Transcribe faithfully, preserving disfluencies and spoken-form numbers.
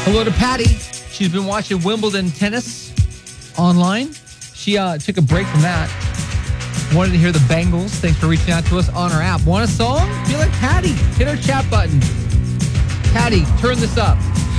Hello to Patty. She's been watching Wimbledon tennis online. She uh, took a break from that. Wanted to hear the Bengals. Thanks for reaching out to us on our app. Want a song? Feel like Patty. Hit our chat button. Patty, turn this up.